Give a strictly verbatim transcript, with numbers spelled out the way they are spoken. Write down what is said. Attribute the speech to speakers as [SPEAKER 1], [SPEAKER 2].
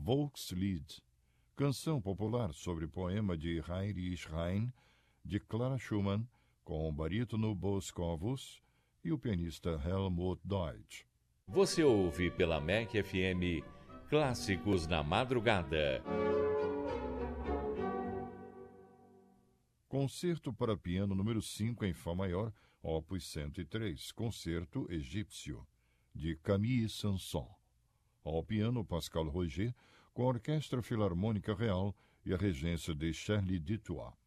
[SPEAKER 1] Volkslied, canção popular sobre poema de Heinrich Heine, de Clara Schumann, com o barítono Boscovus e o pianista Helmut Deutsch.
[SPEAKER 2] Você ouve pela M E C F M Clássicos na Madrugada.
[SPEAKER 1] Concerto para piano número cinco em Fá maior, opus cento e três, Concerto Egípcio, de Camille Saint-Saëns. Ao piano, Pascal Roger, com a Orquestra Filarmônica Real e a regência de Charles Dutoit.